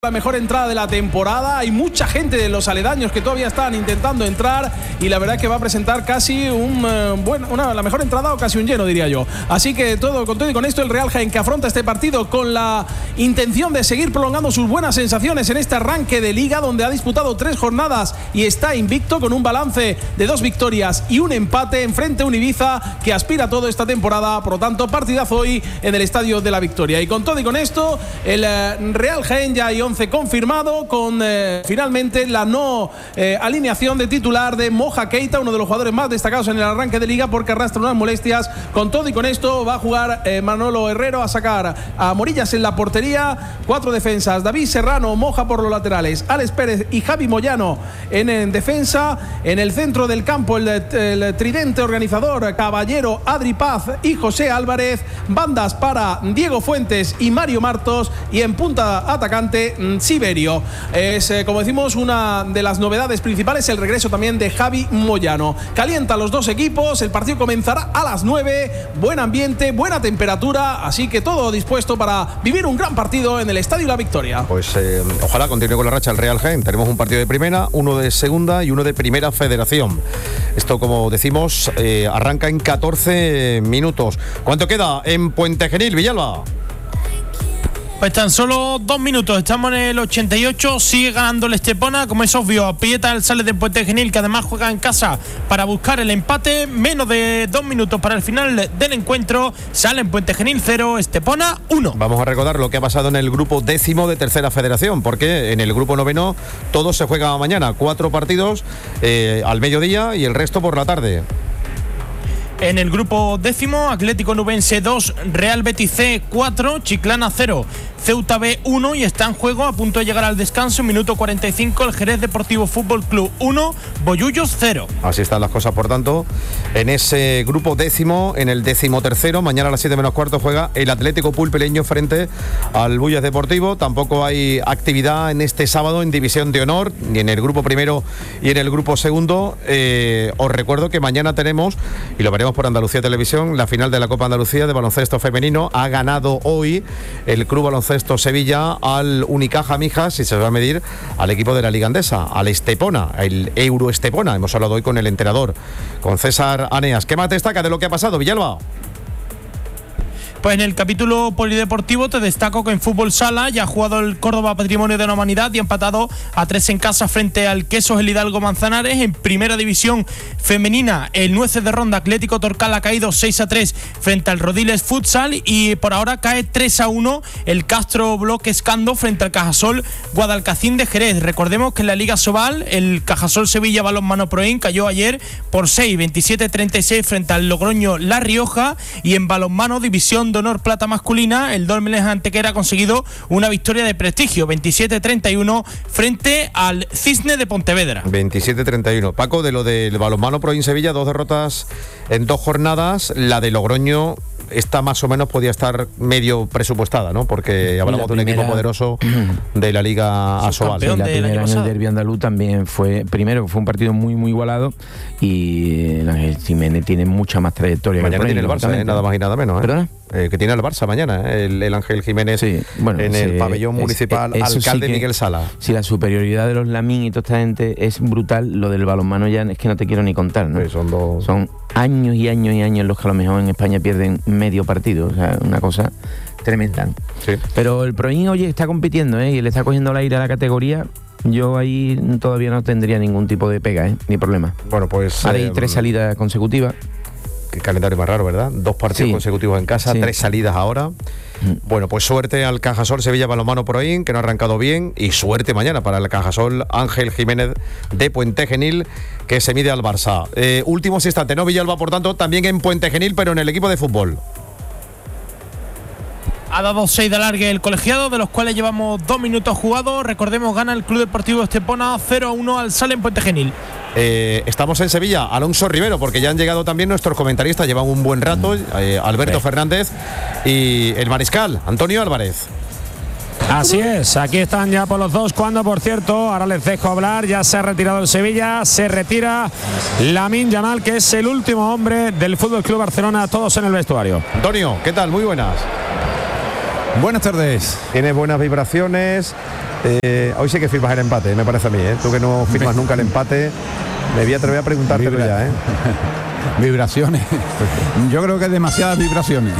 La mejor entrada de la temporada. Hay mucha gente de los aledaños que todavía están intentando entrar y la verdad es que va a presentar casi la mejor entrada o casi un lleno, diría yo. Así que con todo y con esto, el Real Jaén, que afronta este partido con la intención de seguir prolongando sus buenas sensaciones en este arranque de Liga, donde ha disputado 3 jornadas y está invicto con un balance de 2 victorias y un empate enfrente a un Ibiza que aspira a todo esta temporada. Por lo tanto, partidazo hoy en el Estadio de la Victoria. Y con todo y con esto, el Real Jaén ya hay 11 confirmado, con finalmente la alineación de titular de Moja Keita, uno de los jugadores más destacados en el arranque de Liga porque arrastra unas molestias. Con todo y con esto va a jugar Manolo Herrero a sacar a Morillas en la portería, 4 defensas, David Serrano, Moja por los laterales, Alex Pérez y Javi Moyano en defensa. En el centro del campo el tridente organizador, Caballero, Adri Paz y José Álvarez, bandas para Diego Fuentes y Mario Martos, y en punta atacante Siberio. Es, como decimos, una de las novedades principales, el regreso también de Javi Moyano. Calienta los dos equipos, el partido comenzará a las 9, buen ambiente, buena temperatura, así que todo dispuesto para vivir un gran partido en el Estadio La Victoria. Pues ojalá continúe con la racha el Real Jaén. Tenemos un partido de primera, uno de segunda y uno de primera federación. Esto, como decimos, arranca en 14 minutos. ¿Cuánto queda en Puente Genil, Villalba? Pues tan solo 2 minutos, estamos en el 88, sigue ganando el Estepona, como es obvio, aprieta el Sales de Puente Genil, que además juega en casa para buscar el empate. Menos de 2 minutos para el final del encuentro, sale en Puente Genil 0, Estepona 1. Vamos a recordar lo que ha pasado en el grupo 10º de tercera federación, porque en el grupo 9 todo se juega mañana, 4 partidos al mediodía y el resto por la tarde. En el grupo 10º, Atlético Nubense 2, Real Betis C 4, Chiclana 0, Ceuta B 1, y está en juego, a punto de llegar al descanso, minuto 45, el Jerez Deportivo Fútbol Club 1, Bollullos 0. Así están las cosas, por tanto, en ese grupo 10º, en el 13º, mañana a las 7 menos cuarto juega el Atlético Pulpileño frente al Bullas Deportivo. Tampoco hay actividad en este sábado en División de Honor, ni en el grupo primero y en el grupo segundo. Os recuerdo que mañana tenemos, y lo veremos por Andalucía Televisión, la final de la Copa Andalucía de baloncesto femenino. Ha ganado hoy el Club Baloncesto Sevilla al Unicaja Mijas y se va a medir al equipo de la Liga Andesa, al Estepona, el Euro Estepona. Hemos hablado hoy con el entrenador, con César Aneas. ¿Qué más destaca de lo que ha pasado, Villalba? Pues en el capítulo polideportivo te destaco que en fútbol sala ya ha jugado el Córdoba Patrimonio de la Humanidad y ha empatado a 3 en casa frente al Quesos el Hidalgo Manzanares. En primera división femenina, el Nueces de Ronda Atlético Torcal ha caído 6-3 frente al Rodiles Futsal, y por ahora cae 3-1 el Castro Bloque Escando frente al Cajasol Guadalcacín de Jerez. Recordemos que en la Liga Sobal el Cajasol Sevilla Balonmano Proin cayó ayer por 6, 27-36 frente al Logroño La Rioja, y en balonmano División de Honor Plata masculina, el Dólmenes Antequera ha conseguido una victoria de prestigio, 27-31 frente al Cisne de Pontevedra. 27-31. Paco, de lo del balonmano Proin Sevilla, 2 derrotas en 2 jornadas. La de Logroño, esta más o menos podía estar medio presupuestada, ¿no? Porque hablamos de un equipo poderoso de la Liga Asobal. La primera en el derbi andaluz también fue un partido muy muy igualado, y el Ángel Jiménez tiene mucha más trayectoria. Mañana tiene el Barça, nada más y nada menos. ¿Perdona? Que tiene el Barça mañana, el Ángel Jiménez, sí, bueno, en el pabellón municipal, alcalde sí, Miguel Sala. Sí, la superioridad de los Lamín y toda esta gente es brutal. Lo del balonmano ya es que no te quiero ni contar, ¿no? Sí, son años y años y años los que a lo mejor en España pierden medio partido, o sea, una cosa tremenda. Sí. Pero el Proin, oye, está compitiendo, y le está cogiendo el aire a la categoría. Yo ahí todavía no tendría ningún tipo de pega, ni problema. Bueno, pues hay 3 salidas consecutivas. Qué calendario más raro, ¿verdad? 2 partidos consecutivos en casa, 3 salidas ahora. Bueno, pues suerte al Cajasol Sevilla Balonmano Proin, que no ha arrancado bien, y suerte mañana para el Cajasol Ángel Jiménez de Puente Genil, que se mide al Barça. Últimos instantes, ¿no, Villalba? Por tanto, también en Puente Genil, pero en el equipo de fútbol. Ha dado 6 de alargue el colegiado, de los cuales llevamos 2 minutos jugados. Recordemos, gana el Club Deportivo Estepona 0-1 al Sal en Puente Genil. Estamos en Sevilla, Alonso Rivero, porque ya han llegado también nuestros comentaristas, llevan un buen rato, Alberto Fernández y el mariscal, Antonio Álvarez. Así es, aquí están ya por los dos, cuando por cierto, ahora les dejo hablar, ya se ha retirado el Sevilla, se retira Lamine Yamal, que es el último hombre del Fútbol Club Barcelona, todos en el vestuario. Antonio, ¿qué tal? Muy buenas. Buenas tardes. Tienes buenas vibraciones. Hoy sí que firmas el empate, me parece a mí, ¿eh? Tú que no firmas nunca el empate, me voy a atrever a preguntártelo ya, ¿eh? Vibraciones. Yo creo que demasiadas vibraciones.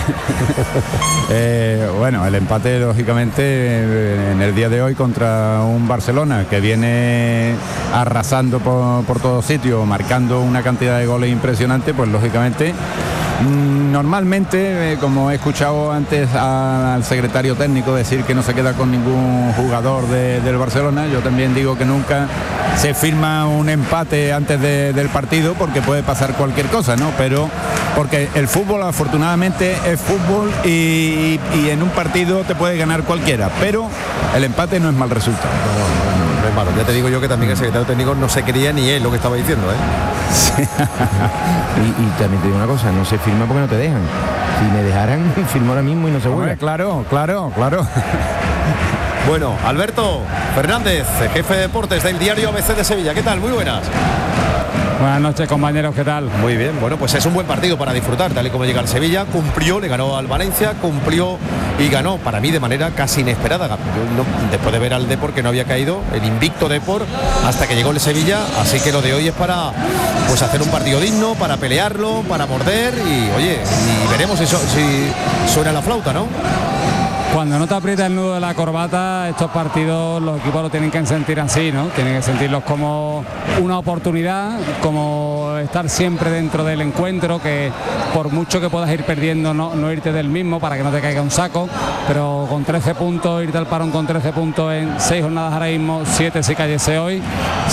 Bueno, el empate, lógicamente, en el día de hoy contra un Barcelona que viene arrasando por todo sitio, marcando una cantidad de goles impresionante, pues lógicamente, normalmente, como he escuchado antes al secretario técnico decir que no se queda con ningún jugador del Barcelona, yo también digo que nunca se firma un empate antes del partido porque puede pasar cualquier cosa, ¿no? Pero porque el fútbol afortunadamente es fútbol y en un partido te puede ganar cualquiera, pero el empate no es mal resultado. No es malo. Ya te digo yo que también el secretario técnico no se creía ni él lo que estaba diciendo, ¿eh? Sí. y también te digo una cosa, no se firma porque no te dejan. Si me dejaran, firmo ahora mismo y no se vuelve. Claro. Bueno, Alberto Fernández, jefe de deportes del diario ABC de Sevilla. ¿Qué tal? Muy buenas. Buenas noches, compañeros, ¿qué tal? Muy bien, bueno, pues es un buen partido para disfrutar, tal y como llega el Sevilla, cumplió, le ganó al Valencia, cumplió y ganó, para mí de manera casi inesperada. Después de ver al Depor que no había caído, el invicto Depor, hasta que llegó el Sevilla, así que lo de hoy es para pues hacer un partido digno, para pelearlo, para morder y oye, y veremos si suena la flauta, ¿no? Cuando no te aprieta el nudo de la corbata, estos partidos los equipos lo tienen que sentir así, ¿no? Tienen que sentirlos como una oportunidad, como estar siempre dentro del encuentro, que por mucho que puedas ir perdiendo, no irte del mismo para que no te caiga un saco, pero con 13 puntos, irte al parón con 13 puntos en 6 jornadas ahora mismo, 7 si cayese hoy,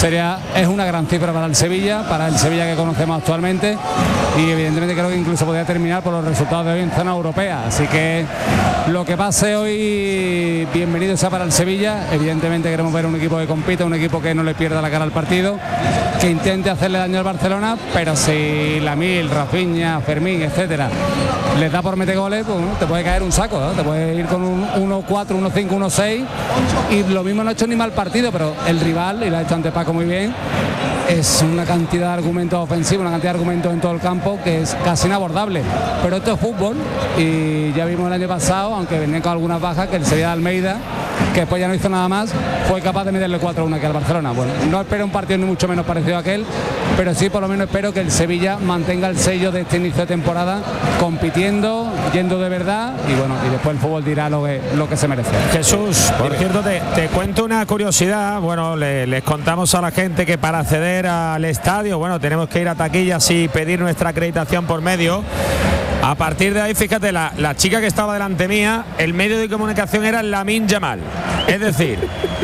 es una gran cifra para el Sevilla que conocemos actualmente, y evidentemente creo que incluso podría terminar por los resultados de hoy en zona europea, así que lo que pase hoy, bienvenido sea para el Sevilla. Evidentemente queremos ver un equipo que compita, un equipo que no le pierda la cara al partido, que intente hacerle daño al Barcelona, pero si Lamil, Rafinha, Fermín, etcétera, les da por meter goles, pues te puede caer un saco, ¿no? Te puede ir con un 1-4, 1-5, 1-6, y lo mismo no ha hecho ni mal partido, pero el rival, y lo ha hecho ante Paco muy bien, es una cantidad de argumentos ofensivos, una cantidad de argumentos en todo el campo que es casi inabordable, pero esto es fútbol, y ya vimos el año pasado, aunque venían con algunas bajas, que el Sevilla de Almeida, que después ya no hizo nada más, fue capaz de meterle 4-1 aquí al Barcelona. Bueno, no espero un partido ni mucho menos parecido a aquel, pero sí por lo menos espero que el Sevilla mantenga el sello de este inicio de temporada, compitiendo, yendo de verdad, y bueno, y después el fútbol dirá lo que se merece. Jesús, por cierto, te cuento una curiosidad. Bueno, les contamos a la gente que para acceder al estadio, bueno, tenemos que ir a taquillas y pedir nuestra acreditación por medio. A partir de ahí, fíjate, la chica que estaba delante mía, el medio de comunicación era Lamine Yamal. Es decir,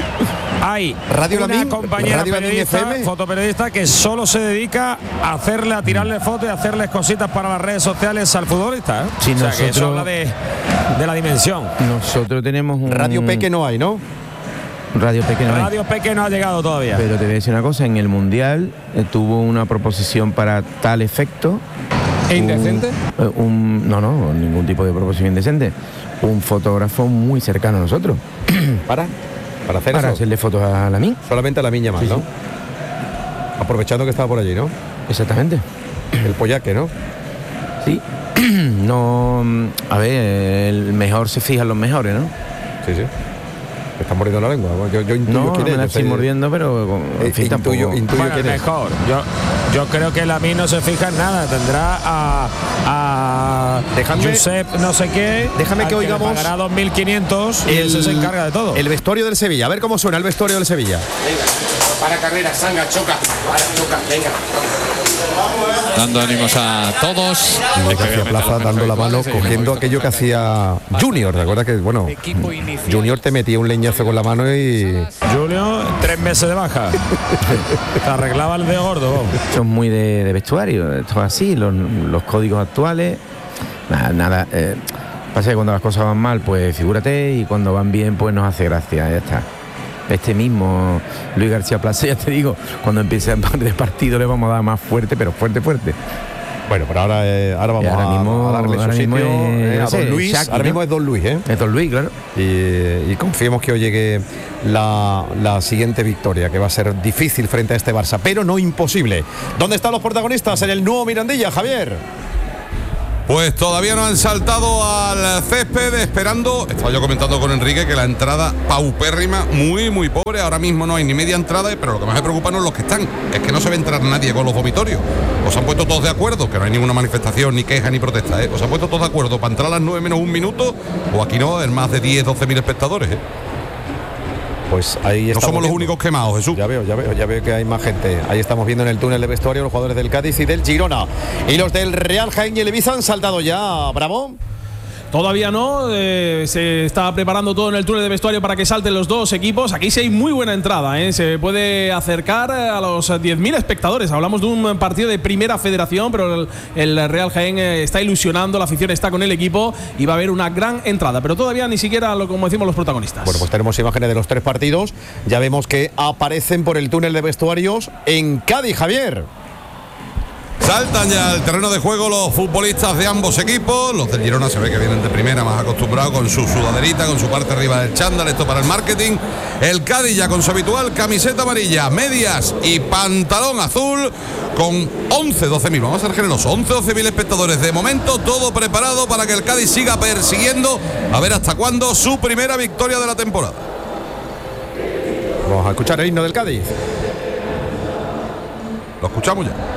hay una compañera periodista, fotoperiodista, que solo se dedica a tirarle fotos y hacerles cositas para las redes sociales al futbolista, ¿eh? Sí, o sea, que eso habla de la dimensión. Nosotros tenemos un... Radio Peque no hay, ¿no? Radio Peque no hay. Radio Peque no ha llegado todavía. Pero te voy a decir una cosa, en el Mundial tuvo una proposición para tal efecto. ¿E indecente? No, ningún tipo de proposición indecente. Un fotógrafo muy cercano a nosotros. ¿Para hacerle fotos a Lamine. Solamente a Lamine Yamal, ¿no? Sí. Aprovechando que estaba por allí, ¿no? Exactamente. El pollaque, ¿no? Sí. No, a ver, el mejor se fija en los mejores, ¿no? Sí. Me está mordiendo la lengua. Yo intuyo no, quién me es. la estoy mordiendo, pero en fin, intuyo bueno, quién es. Mejor. Yo creo que Lamine no se fija en nada. Tendrá a Josep no sé qué. Déjame que oigamos. Le pagará 2.500 y ese se encarga de todo. El vestuario del Sevilla. A ver cómo suena el vestuario del Sevilla. Venga, para carrera, Sanga, choca. Venga. Dando ánimos a todos. Hacia Plaza dando la mano, cogiendo aquello que hacía Junior. ¿Te acuerdas que, bueno, Junior te metía un leñazo con la mano y... Junior, 3 meses de baja. Te arreglaba el dedo gordo. Esto es muy de vestuario. Esto es así, los códigos actuales. Nada. Pasa que cuando las cosas van mal, pues figúrate, y cuando van bien, pues nos hace gracia. Ya está. Este mismo Luis García Plaza, ya te digo, cuando empiece el partido le vamos a dar más fuerte, pero fuerte. Bueno, pero ahora vamos a darle su sitio a Don Luis. Shaki, ahora mismo es Don Luis, ¿eh? Es Don Luis, claro. Y confiemos que hoy llegue la siguiente victoria, que va a ser difícil frente a este Barça, pero no imposible. ¿Dónde están los protagonistas en el nuevo Mirandilla, Javier? Pues todavía no han saltado al césped esperando. Estaba yo comentando con Enrique que la entrada paupérrima, muy pobre. Ahora mismo no hay ni media entrada, pero lo que más me preocupa no es los que están. Es que no se ve entrar nadie con los vomitorios. Os han puesto todos de acuerdo, que no hay ninguna manifestación, ni queja, ni protesta, ¿eh? Os han puesto todos de acuerdo para entrar a las 9 menos un minuto, o aquí no, en más de 10, 12 mil espectadores, ¿eh? Pues ahí no somos los únicos quemados, Jesús. Ya veo que hay más gente. Ahí estamos viendo en el túnel de vestuario los jugadores del Cádiz y del Girona. Y los del Real Jaén y el Ibiza han saltado ya, Bravo. Todavía no, se está preparando todo en el túnel de vestuario para que salten los dos equipos. Aquí sí hay muy buena entrada, se puede acercar a los 10.000 espectadores. Hablamos de un partido de primera federación, pero el Real Jaén está ilusionando, la afición está con el equipo y va a haber una gran entrada, pero todavía ni siquiera, como decimos, los protagonistas. Bueno, pues tenemos imágenes de los 3 partidos. Ya vemos que aparecen por el túnel de vestuarios en Cádiz, Javier. Saltan ya al terreno de juego los futbolistas de ambos equipos. Los del Girona se ve que vienen de primera, más acostumbrados, con su sudaderita, con su parte arriba del chándal, esto para el marketing. El Cádiz ya con su habitual camiseta amarilla, medias y pantalón azul, con 11-12 mil, vamos a ser generosos, 11-12 mil espectadores. De momento todo preparado para que el Cádiz siga persiguiendo, a ver hasta cuándo, su primera victoria de la temporada. Vamos a escuchar el himno del Cádiz. Lo escuchamos ya.